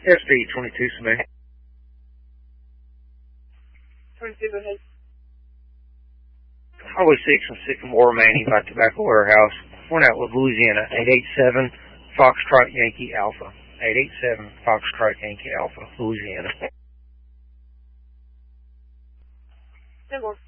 SB 22 submit. 22, go ahead. Highway 6 and Sycamore Manning by Tobacco Warehouse. Point out with Louisiana, 887 Foxtrot Yankee Alpha. 887 Foxtrot Yankee Alpha, Louisiana. 10 more.